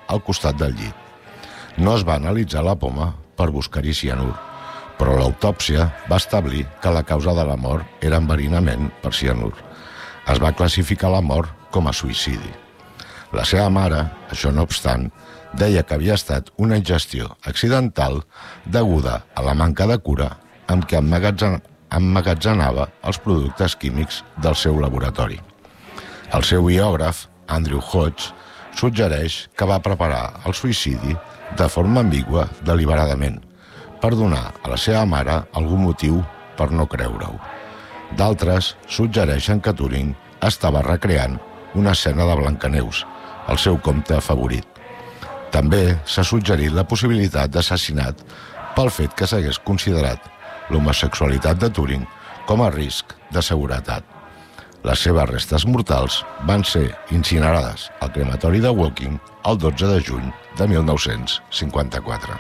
al costat del llit. No es va analitzar la poma per buscar-hi cianur, però l'autòpsia va establir que la causa de la mort era enverinament per cianur. Es va classificar la mort com a suïcidi. La seva mare, això no obstant, deia que havia estat una ingestió accidental deguda a la manca de cura amb què emmagatzenava els productes químics del seu laboratori. El seu biògraf, Andrew Hodge, suggereix que va preparar el suïcidi de forma ambigua deliberadament per donar a la seva mare algun motiu per no creure-ho. D'altres suggereixen que Turing estava recreant una escena de Blancaneus, el seu conte favorit. També s'ha suggerit la possibilitat d'assassinat pel fet que s'hagués considerat l'homosexualitat de Turing com a risc de seguretat. Les seves restes mortals van ser incinerades al crematori de Woking el 12 de juny de 1954.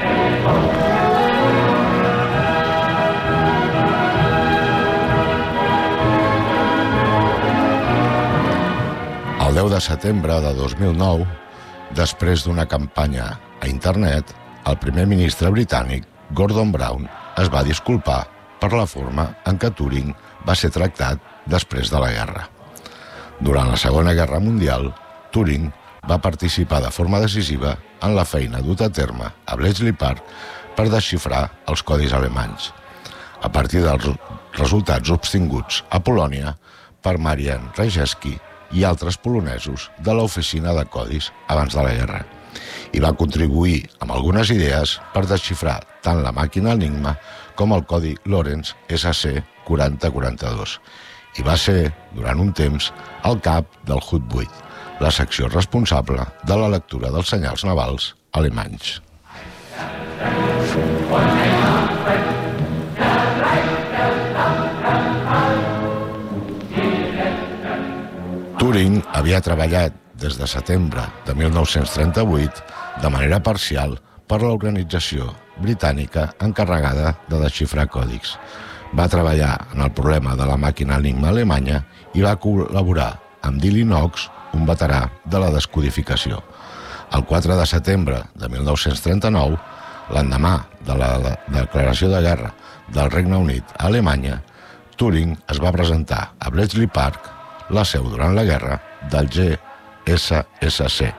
El 10 de setembre de 2009, després d'una campanya a internet, el primer ministre britànic, Gordon Brown, es va disculpar per la forma en què Turing va ser tractat després de la guerra. Durant la Segona Guerra Mundial, Turing va participar de forma decisiva en la feina duta a terme a Bletchley Park per desxifrar els codis alemanys, a partir dels resultats obtinguts a Polònia per Marian Rejewski i altres polonesos de l'oficina de codis abans de la guerra, i va contribuir amb algunes idees per desxifrar tant la màquina Enigma com el codi Lorentz SC4042, i va ser, durant un temps, el cap del HUD 8, la secció responsable de la lectura dels senyals navals alemanys. Turing havia treballat des de setembre de 1938 de manera parcial per l'organització britànica encarregada de desxifrar còdics. Va treballar en el problema de la màquina Enigma alemanya i va col·laborar amb Dilly Knox, un veterà de la descodificació. El 4 de setembre de 1939, l'endemà de la declaració de guerra del Regne Unit a Alemanya, Turing es va presentar a Bletchley Park, la seu durant la guerra del GSSC.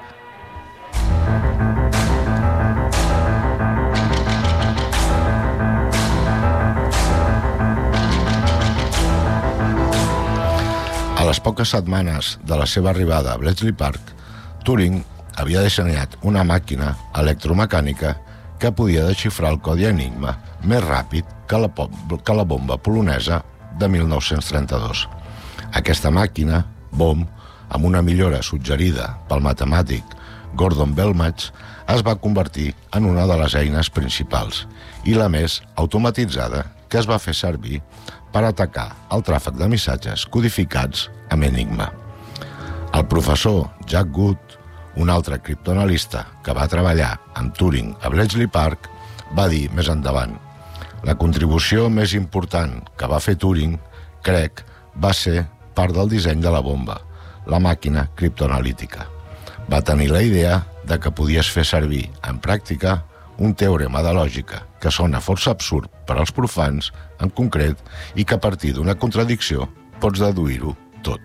A les poques setmanes de la seva arribada a Bletchley Park, Turing havia dissenyat una màquina electromecànica que podia desxifrar el codi Enigma més ràpid que la bomba polonesa de 1932. Aquesta màquina, BOM, amb una millora suggerida pel matemàtic Gordon Bellmach, es va convertir en una de les eines principals i la més automatitzada que es va fer servir per atacar el tràfic de missatges codificats amb Enigma. El professor Jack Good, un altre criptoanalista que va treballar amb Turing a Bletchley Park, va dir més endavant: la contribució més important que va fer Turing, crec, va ser part del disseny de la bomba, la màquina criptoanalítica. Va tenir la idea de que podies fer servir en pràctica un teorema de lògica que sona força absurd per als profans, en concret, i que a partir d'una contradicció pots deduir-ho tot.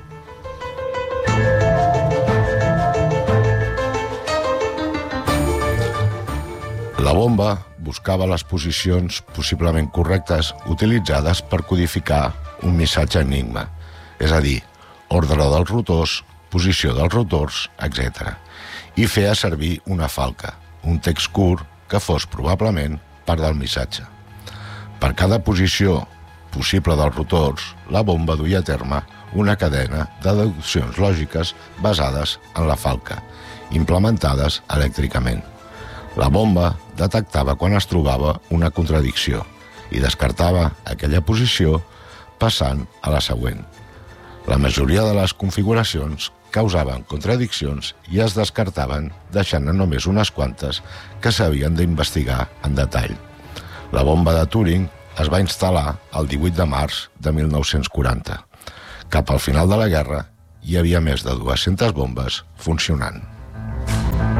La bomba buscava les posicions possiblement correctes utilitzades per codificar un missatge enigma, és a dir, ordre dels rotors, posició dels rotors, etc. I feia servir una falca, un text curt que fos probablement part del missatge. Per cada posició possible dels rotors, la bomba duia a terme una cadena de deduccions lògiques basades en la falca, implementades elèctricament. La bomba detectava quan es trobava una contradicció i descartava aquella posició passant a la següent. La majoria de les configuracions causaven contradiccions i es descartaven, deixant-ne només unes quantes que s'havien d'investigar en detall. La bomba de Turing es va instal·lar el 18 de març de 1940. Cap al final de la guerra hi havia més de 200 bombes funcionant.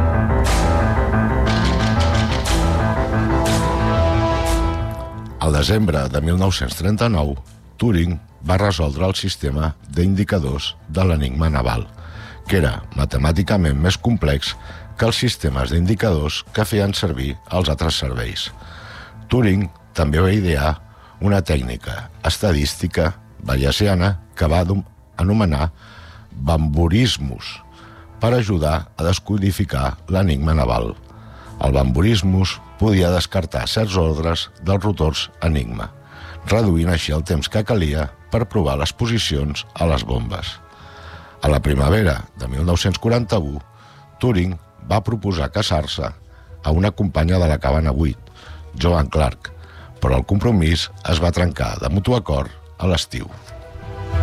desembre de 1939, Turing va resoldre el sistema d'indicadors de l'enigma naval, que era matemàticament més complex que els sistemes d'indicadors que feien servir els altres serveis. Turing també va idear una tècnica estadística bayesiana que va anomenar bamburismus per ajudar a descodificar l'enigma naval. El bamburismus podia descartar certs ordres dels rotors enigma, reduint així el temps que calia per provar les posicions a les bombes. A la primavera de 1941, Turing va proposar casar-se a una companya de la cabana 8, Joan Clark, però el compromís es va trencar de mutu acord a l'estiu.